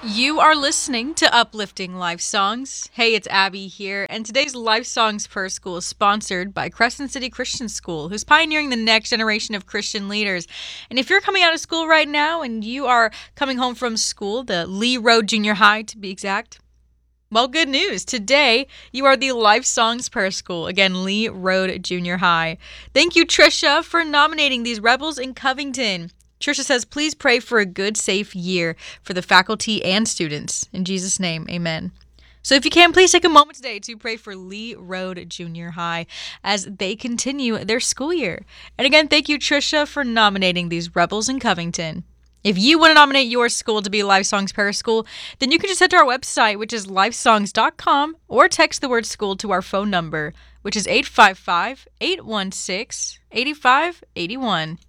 You are listening to Uplifting Life Songs. Hey, it's Abby here, and today's Life Songs per School is sponsored by Crescent City Christian School, who's pioneering the next generation of Christian leaders. And if you're coming out of school right now and you are coming home from school, the Lee Road Junior High to be exact, well, good news. Today, you are the Life Songs per School. Again, Lee Road Junior High. Thank you, Trisha, for nominating these Rebels in Covington. Trisha says, please pray for a good, safe year for the faculty and students. In Jesus' name, amen. So if you can, please take a moment today to pray for Lee Road Junior High as they continue their school year. And again, thank you, Trisha, for nominating these Rebels in Covington. If you want to nominate your school to be Life Songs per School, then you can just head to our website, which is lifesongs.com, or text the word school to our phone number, which is 855-816-8581.